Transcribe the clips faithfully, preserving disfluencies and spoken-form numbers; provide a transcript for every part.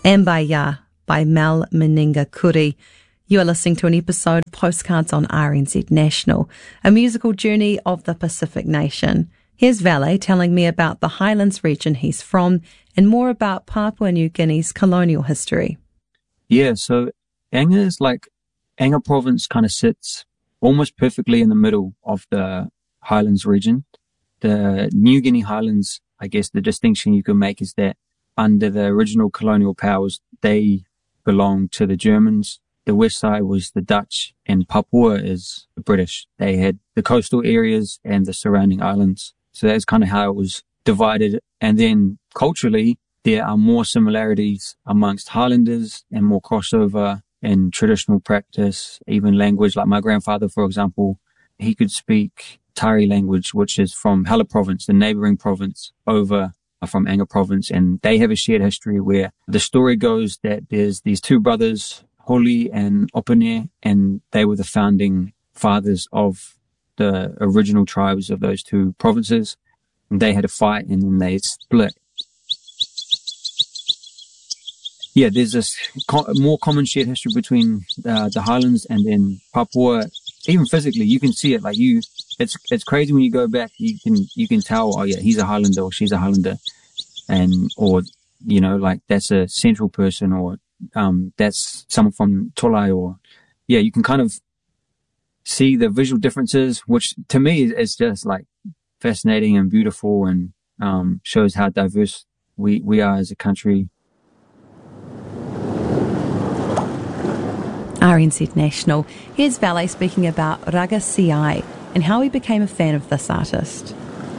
Ambaya by Mal Meninga Kuri. You are listening to an episode of Postcards on R N Z National, a musical journey of the Pacific Nation. Here's Valet telling me about the Highlands region he's from and more about Papua New Guinea's colonial history. Yeah, so Anga is like, Anga province kind of sits almost perfectly in the middle of the Highlands region. The New Guinea Highlands, I guess the distinction you can make is that under the original colonial powers, they belonged to the Germans. The west side was the Dutch, and Papua is the British. They had the coastal areas and the surrounding islands. So that's kind of how it was divided. And then culturally, there are more similarities amongst Highlanders and more crossover in traditional practice, even language. Like my grandfather, for example, he could speak Tari language, which is from Hela province, the neighboring province, over from Anga province. And they have a shared history where the story goes that there's these two brothers, Holi and Opene, and they were the founding fathers of the original tribes of those two provinces. And they had a fight and then they split. Yeah, there's this co- more common shared history between uh, the Highlands and then Papua. Even physically, you can see it. Like you, it's it's crazy when you go back. You can you can tell. Oh yeah, he's a Highlander or she's a Highlander, and or you know like that's a Central person or um that's someone from Tolai or yeah. You can kind of see the visual differences, which to me is just like fascinating and beautiful, and um shows how diverse we we are as a country. R N Z National. Here's Valet speaking about Raga C I and how he became a fan of this artist.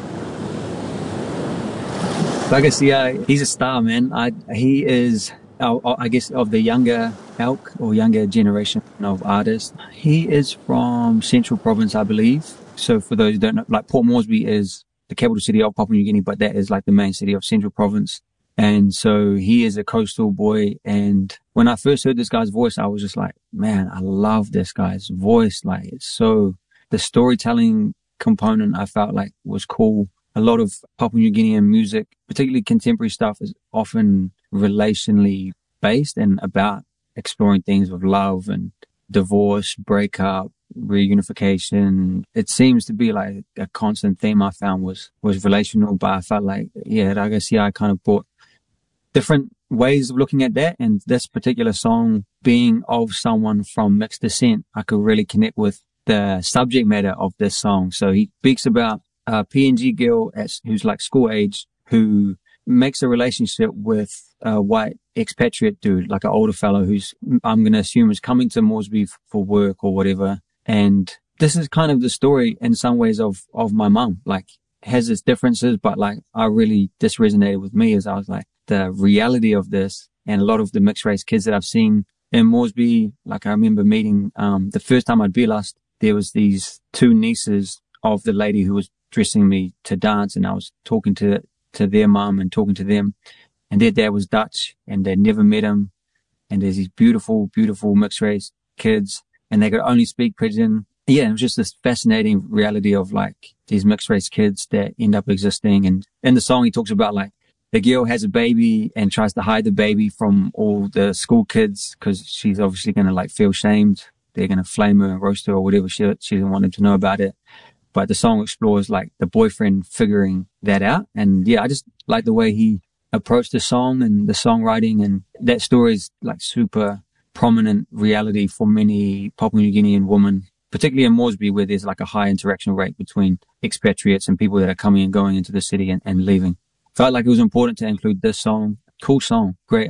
Raga C I, he's a star, man. I, he is, uh, I guess, of the younger elk or younger generation of artists. He is from Central Province, I believe. So for those who don't know, like Port Moresby is the capital city of Papua New Guinea, but that is like the main city of Central Province. And so he is a coastal boy. And when I first heard this guy's voice, I was just like, man, I love this guy's voice. Like, it's so, the storytelling component I felt like was cool. A lot of Papua New Guinean music, particularly contemporary stuff, is often relationally based and about exploring things of love and divorce, breakup, reunification. It seems to be like a constant theme I found was, was relational, but I felt like, yeah, Raga C I kind of brought different ways of looking at that, and this particular song being of someone from mixed descent, I could really connect with the subject matter of this song. So he speaks about a P N G girl as, who's like school age, who makes a relationship with a white expatriate dude, like an older fellow who's, I'm going to assume, is coming to Moresby for work or whatever. And this is kind of the story in some ways of, of my mum. Like, has its differences, but like, I really, this resonated with me as I was like, the reality of this, and a lot of the mixed race kids that I've seen in Moresby, like I remember meeting, um, the first time I'd realized there was these two nieces of the lady who was dressing me to dance, and I was talking to, to their mum and talking to them, and their dad was Dutch and they'd never met him. And there's these beautiful, beautiful mixed race kids, and they could only speak pidgin. Yeah, it was just this fascinating reality of like these mixed race kids that end up existing. And in the song, he talks about like, the girl has a baby and tries to hide the baby from all the school kids because she's obviously going to like feel shamed. They're going to flame her and roast her or whatever. She, she doesn't want them to know about it. But the song explores like the boyfriend figuring that out. And yeah, I just like the way he approached the song and the songwriting, and that story is like super prominent reality for many Papua New Guinean women, particularly in Moresby, where there's like a high interaction rate between expatriates and people that are coming and going into the city and, and leaving. Felt like it was important to include this song. Cool song. Great